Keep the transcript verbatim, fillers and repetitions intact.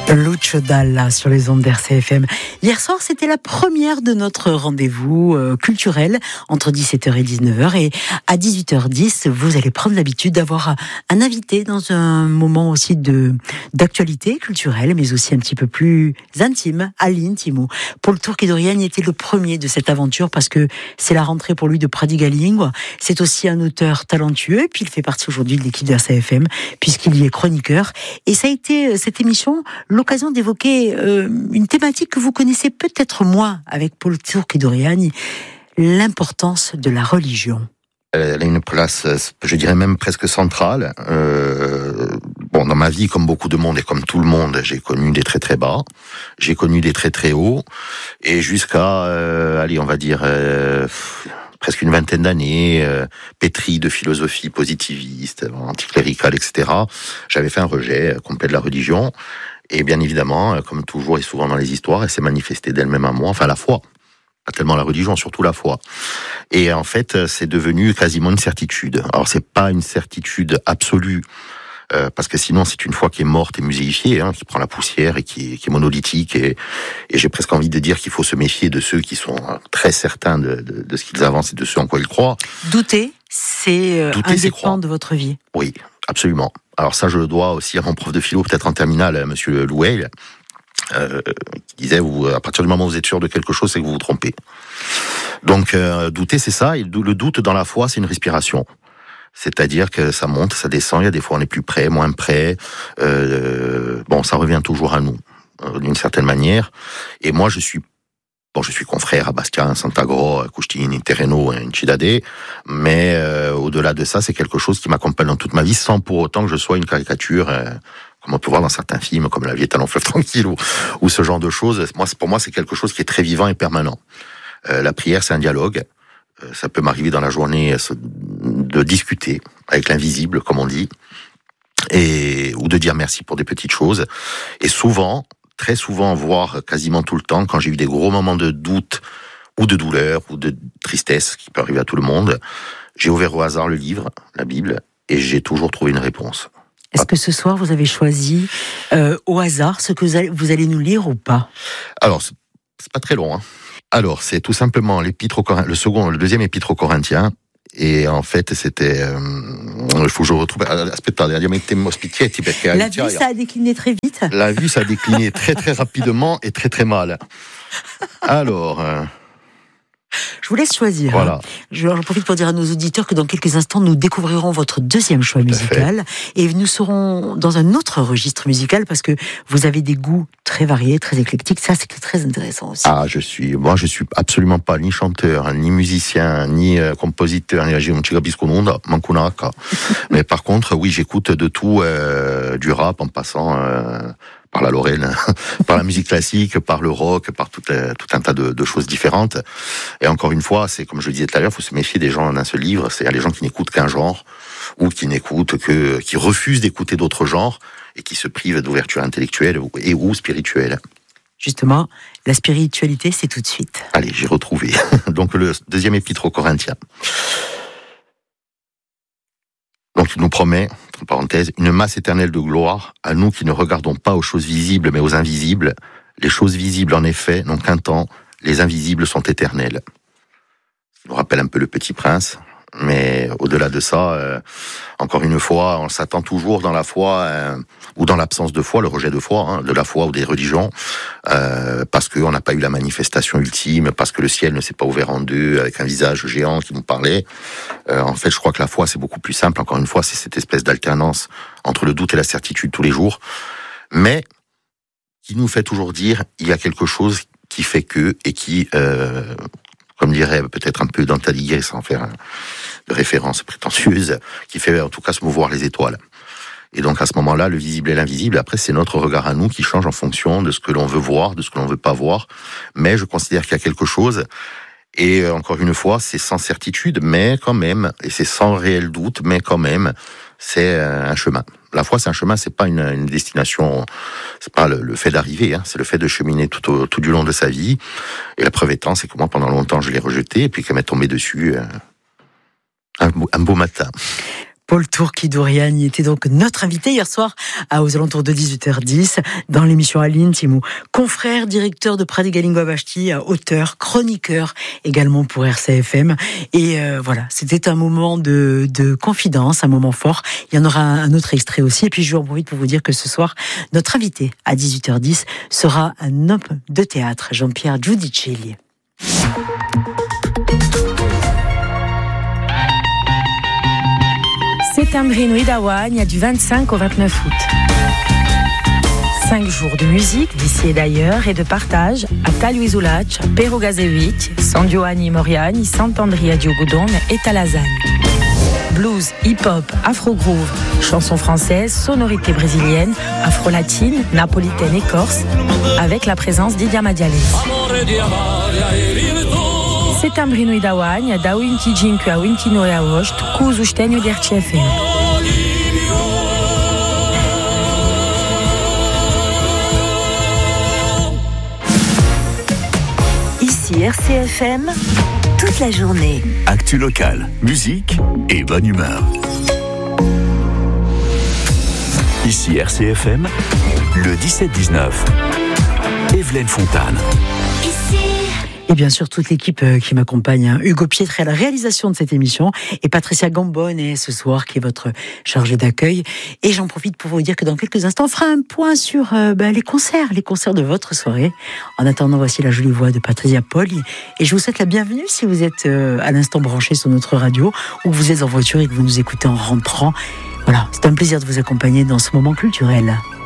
Lucio Dalla sur les ondes d'R C F M. Hier soir, c'était la première de notre rendez-vous euh, culturel entre dix-sept heures et dix-neuf heures. Et à dix-huit heures dix, vous allez prendre l'habitude d'avoir un invité dans un moment aussi de d'actualité culturelle, mais aussi un petit peu plus intime, à l'intimo. Paul Turchi Doriani était le premier de cette aventure parce que c'est la rentrée pour lui de Pradiga Lingua. C'est aussi un auteur talentueux, et puis il fait partie aujourd'hui de l'équipe d'R C F M, puisqu'il y est chroniqueur. Et ça a été, cette émission, l'occasion d'évoquer euh, une thématique que vous connaissez peut-être moins avec Paul Turchi Doriani, l'importance de la religion. Elle a une place, je dirais même presque centrale. Euh, bon, dans ma vie, comme beaucoup de monde et comme tout le monde, j'ai connu des très très bas, j'ai connu des très très hauts, et jusqu'à, euh, allez, on va dire, euh, presque une vingtaine d'années, euh, pétri de philosophie positiviste, anticléricale, et cetera. J'avais fait un rejet complet de la religion. Et bien évidemment, comme toujours et souvent dans les histoires, elle s'est manifestée d'elle-même à moi, enfin la foi. Pas tellement la religion, surtout la foi. Et en fait, c'est devenu quasiment une certitude. Alors c'est pas une certitude absolue, euh, parce que sinon c'est une foi qui est morte et muséifiée, hein, qui prend la poussière et qui, qui est monolithique. Et, et j'ai presque envie de dire qu'il faut se méfier de ceux qui sont très certains de, de, de ce qu'ils avancent et de ce en quoi ils croient. Douter, c'est euh, Douter, un c'est des croire. pans de votre vie. Oui, absolument. Alors ça, je le dois aussi à mon prof de philo, peut-être en terminale, monsieur Louel, euh, qui disait, vous, à partir du moment où vous êtes sûr de quelque chose, c'est que vous vous trompez. Donc, euh, douter, c'est ça. Et le doute dans la foi, c'est une respiration. C'est-à-dire que ça monte, ça descend. Il y a des fois, on est plus près, moins près. Euh, bon, ça revient toujours à nous, d'une certaine manière. Et moi, je suis Bon, je suis confrère à Bastia, Sant'Agro, Custini, Terreno, Cidade, mais euh, au-delà de ça, c'est quelque chose qui m'accompagne dans toute ma vie, sans pour autant que je sois une caricature, euh, comme on peut voir dans certains films, comme La vie est un long fleuve tranquille, ou, ou ce genre de choses. Moi, pour moi, c'est quelque chose qui est très vivant et permanent. Euh, la prière, c'est un dialogue. Euh, ça peut m'arriver dans la journée de discuter avec l'invisible, comme on dit, et ou de dire merci pour des petites choses. Et souvent, très souvent, voire quasiment tout le temps, quand j'ai eu des gros moments de doute ou de douleur ou de tristesse, qui peut arriver à tout le monde, j'ai ouvert au hasard le livre, la Bible, et j'ai toujours trouvé une réponse. Est-ce que ce soir, vous avez choisi euh, au hasard ce que vous allez, vous allez nous lire ou pas ? Alors, c'est, c'est pas très long. Hein. Alors, c'est tout simplement l'épître au Corin- le second, le deuxième épître aux Corinthiens. Et en fait, c'était... Euh, il faut que je retrouve... Aspettate, andiamo spicchietti, perché... La vie, ça a décliné très vite. La vie, ça a décliné très très rapidement et très très mal. Alors... Euh, je vous laisse choisir. Voilà. Hein. J'en profite pour dire à nos auditeurs que dans quelques instants, nous découvrirons votre deuxième choix musical. Et nous serons dans un autre registre musical parce que vous avez des goûts très variés, très éclectiques. Ça, c'est très intéressant aussi. Ah, je suis... Moi, je suis absolument pas ni chanteur, ni musicien, ni euh, compositeur, ni non ci capisco nulla, manco una H. Mais par contre, oui, j'écoute de tout, euh, du rap en passant... Euh, par la Lorraine, par la musique classique, par le rock, par tout, euh, tout un tas de, de choses différentes. Et encore une fois, c'est comme je le disais tout à l'heure, il faut se méfier des gens d'un seul livre. C'est les gens qui n'écoutent qu'un genre ou qui n'écoutent que, qui refusent d'écouter d'autres genres et qui se privent d'ouverture intellectuelle et ou spirituelle. Justement, la spiritualité, c'est tout de suite. Allez, j'ai retrouvé. Donc le deuxième épître aux Corinthiens. Donc il nous promet, entre parenthèses, une masse éternelle de gloire à nous qui ne regardons pas aux choses visibles mais aux invisibles. Les choses visibles, en effet, n'ont qu'un temps, les invisibles sont éternels. Ça nous rappelle un peu le Petit Prince, mais au-delà de ça, euh, encore une fois, on s'attend toujours dans la foi, euh, ou dans l'absence de foi, le rejet de foi, hein, de la foi ou des religions, euh, parce qu'on n'a pas eu la manifestation ultime, parce que le ciel ne s'est pas ouvert en deux, avec un visage géant qui nous parlait. Euh, en fait, je crois que la foi, c'est beaucoup plus simple. Encore une fois, c'est cette espèce d'alternance entre le doute et la certitude tous les jours, mais qui nous fait toujours dire, il y a quelque chose qui fait que, et qui... Euh, comme dirait peut-être un peu Dante Alighieri, sans faire de référence prétentieuse, qui fait en tout cas se mouvoir les étoiles. Et donc à ce moment-là, le visible et l'invisible, après c'est notre regard à nous qui change en fonction de ce que l'on veut voir, de ce que l'on veut pas voir. Mais je considère qu'il y a quelque chose, et encore une fois, c'est sans certitude, mais quand même, et c'est sans réel doute, mais quand même, c'est un chemin. La foi, c'est un chemin, c'est pas une, une destination, c'est pas le, le fait d'arriver, hein, c'est le fait de cheminer tout, au, tout du long de sa vie. Et la preuve étant, c'est que moi, pendant longtemps, je l'ai rejeté, et puis qu'elle m'est tombée dessus euh, un, un beau matin. Paul Tourkidourian était donc notre invité hier soir à, aux alentours de dix-huit heures dix dans l'émission Aline Timou. Confrère, directeur de Pradiga Lingua Bashti, auteur, chroniqueur également pour R C F M. Et euh, voilà, c'était un moment de, de confidence, un moment fort. Il y en aura un autre extrait aussi. Et puis je vous en profite pour vous dire que ce soir, notre invité à dix-huit heures dix sera un homme de théâtre, Jean-Pierre Giudicelli. Settembrino Dawagne du vingt-cinq au vingt-neuf août. Cinq jours de musique d'ici et d'ailleurs et de partage à Taluizulac, Perogazevich, San Giovanni Moriani, Sant'Andrea di Ogudon et Talazagne. Blues, hip-hop, afro-groove, chansons françaises, sonorités brésiliennes, afro-latines, napolitaines et corses, avec la présence d'Idia Madiales. Settembrino Dawagne, da veinticinque a veintinueve agosto, cu o sostegno di R C F M. Ici R C F M, toute la journée. Actu locale, musique et bonne humeur. Ici R C F M, le dix-sept dix-neuf. Evelyne Fontane. Et bien sûr, toute l'équipe qui m'accompagne, hein. Hugo Pietré à la réalisation de cette émission et Patricia Gambone ce soir qui est votre chargée d'accueil. Et j'en profite pour vous dire que dans quelques instants, on fera un point sur euh, bah, les concerts, les concerts de votre soirée. En attendant, voici la jolie voix de Patricia Poli. Et je vous souhaite la bienvenue si vous êtes euh, à l'instant branché sur notre radio ou que vous êtes en voiture et que vous nous écoutez en rentrant. Voilà, c'est un plaisir de vous accompagner dans ce moment culturel.